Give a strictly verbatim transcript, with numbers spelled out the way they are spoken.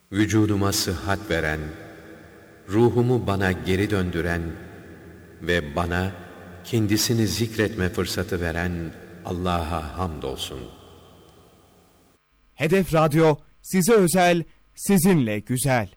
Vücuduma sıhhat veren, ruhumu bana geri döndüren ve bana kendisini zikretme fırsatı veren Allah'a hamdolsun. Hedef Radyo size özel, sizinle güzel.